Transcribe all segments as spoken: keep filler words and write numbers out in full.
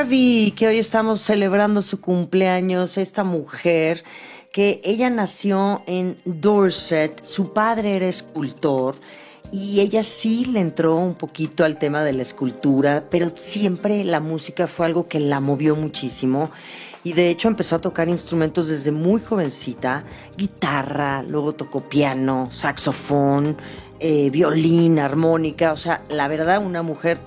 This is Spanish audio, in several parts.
Harvey, que hoy estamos celebrando su cumpleaños, esta mujer que ella nació en Dorset, su padre era escultor y ella sí le entró un poquito al tema de la escultura, pero siempre la música fue algo que la movió muchísimo. Y de hecho empezó a tocar instrumentos desde muy jovencita, guitarra, luego tocó piano, saxofón, eh, violín, armónica, o sea, la verdad una mujer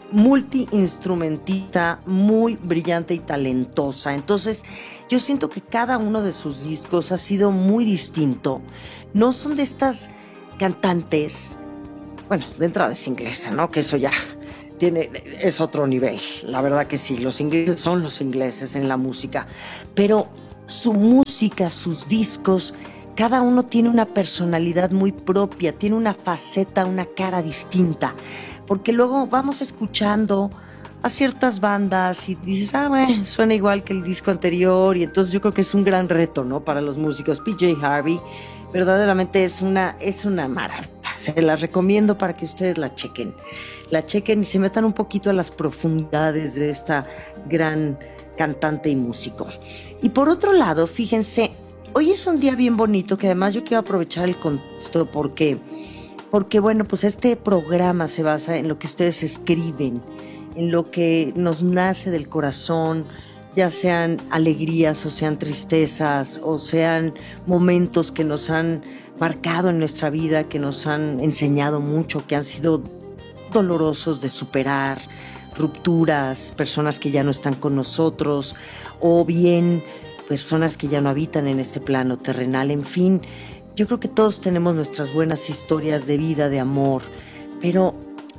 multiinstrumentista, muy brillante y talentosa. Entonces yo siento que cada uno de sus discos ha sido muy distinto. No son de estas cantantes, bueno, de entrada es inglesa, ¿no? Que eso ya... Tiene, es otro nivel, la verdad que sí, los ingleses son los ingleses en la música, pero su música, sus discos, cada uno tiene una personalidad muy propia, tiene una faceta, una cara distinta, porque luego vamos escuchando a ciertas bandas y dices, ah, bueno, suena igual que el disco anterior, y entonces yo creo que es un gran reto, ¿no? Para los músicos. P J Harvey verdaderamente es una, es una maravilla. Se las recomiendo para que ustedes la chequen. La chequen y se metan un poquito a las profundidades de esta gran cantante y músico. Y por otro lado, fíjense, hoy es un día bien bonito que además yo quiero aprovechar el contexto porque, porque bueno, pues este programa se basa en lo que ustedes escriben, en lo que nos nace del corazón, ya sean alegrías o sean tristezas o sean momentos que nos han marcado en nuestra vida, que nos han enseñado mucho, que han sido dolorosos de superar, rupturas, personas que ya no están con nosotros, o bien personas que ya no habitan en este plano terrenal. En fin, yo creo que todos tenemos nuestras buenas historias de vida, de amor, pero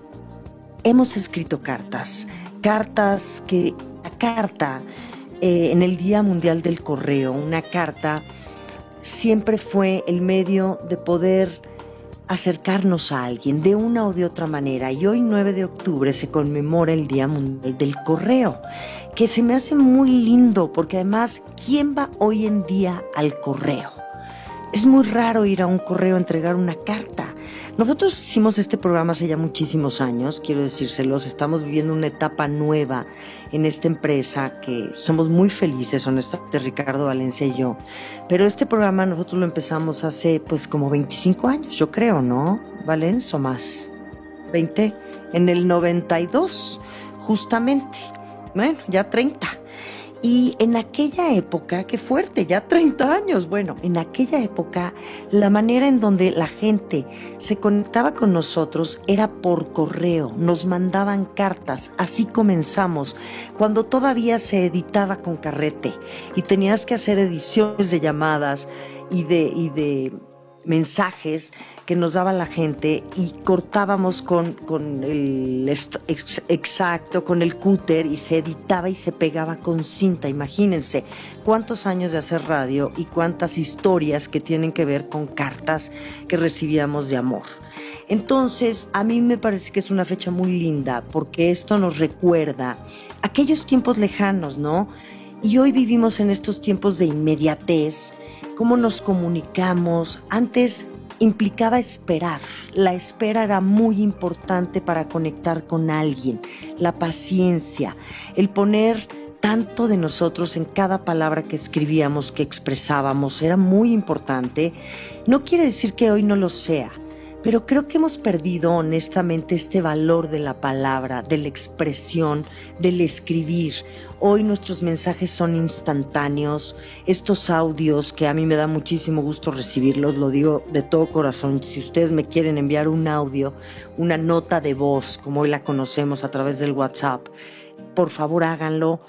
hemos escrito cartas, cartas que, la carta eh, en el Día Mundial del Correo, una carta siempre fue el medio de poder acercarnos a alguien de una o de otra manera. Y hoy, nueve de octubre, se conmemora el Día Mundial del Correo, que se me hace muy lindo, porque además, ¿quién va hoy en día al correo? Es muy raro ir a un correo a entregar una carta. Nosotros hicimos este programa hace ya muchísimos años, quiero decírselos, estamos viviendo una etapa nueva en esta empresa que somos muy felices, honestamente, Ricardo Valencia y yo. Pero este programa nosotros lo empezamos hace pues como veinticinco años, yo creo, ¿no? Valencia, o más, veinte, en el noventa y dos, justamente. Bueno, ya treinta. Y en aquella época, qué fuerte, ya treinta años, bueno, en aquella época la manera en donde la gente se conectaba con nosotros era por correo, nos mandaban cartas, así comenzamos, cuando todavía se editaba con carrete y tenías que hacer ediciones de llamadas y de, y de mensajes que nos daba la gente y cortábamos con, con el ex, exacto, con el cúter y se editaba y se pegaba con cinta. Imagínense cuántos años de hacer radio y cuántas historias que tienen que ver con cartas que recibíamos de amor. Entonces, a mí me parece que es una fecha muy linda porque esto nos recuerda aquellos tiempos lejanos, ¿no? Y hoy vivimos en estos tiempos de inmediatez, cómo nos comunicamos. Antes implicaba esperar, la espera era muy importante para conectar con alguien, la paciencia, el poner tanto de nosotros en cada palabra que escribíamos, que expresábamos, era muy importante. No quiere decir que hoy no lo sea, pero creo que hemos perdido honestamente este valor de la palabra, de la expresión, del escribir. Hoy nuestros mensajes son instantáneos, estos audios que a mí me da muchísimo gusto recibirlos, lo digo de todo corazón. Si ustedes me quieren enviar un audio, una nota de voz, como hoy la conocemos a través del WhatsApp, por favor háganlo.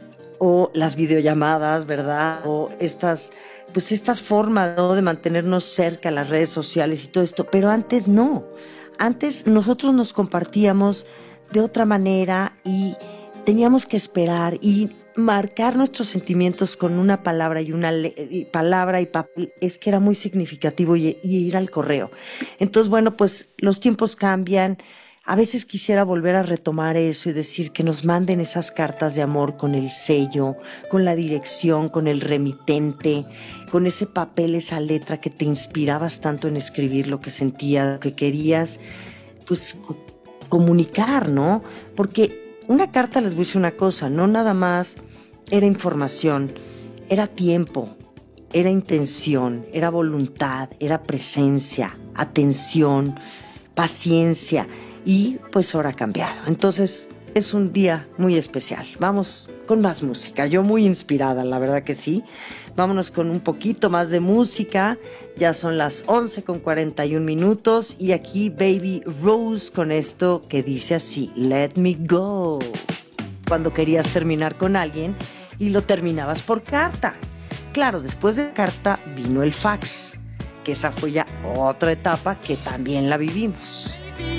O las videollamadas, ¿verdad? O estas, pues estas formas, ¿no?, de mantenernos cerca, las redes sociales y todo esto. Pero antes no. Antes nosotros nos compartíamos de otra manera y teníamos que esperar y marcar nuestros sentimientos con una palabra y una le- y palabra y papel. Es que era muy significativo y, y ir al correo. Entonces, bueno, pues los tiempos cambian. A veces quisiera volver a retomar eso y decir que nos manden esas cartas de amor con el sello, con la dirección, con el remitente, con ese papel, esa letra que te inspirabas tanto en escribir lo que sentías, lo que querías, pues co- comunicar, ¿no? Porque Una carta, les voy a decir una cosa, no nada más era información, era tiempo, era intención, era voluntad, era presencia, atención, paciencia y pues ahora ha cambiado. Entonces es un día muy especial. Vamos con más música. Yo muy inspirada, la verdad que sí. Vámonos con un poquito más de música. Ya son las once con cuarenta y un minutos y aquí Baby Rose con esto que dice así: Let me go. Cuando querías terminar con alguien y lo terminabas por carta. Claro, después de carta vino el fax, que esa fue ya otra etapa que también la vivimos.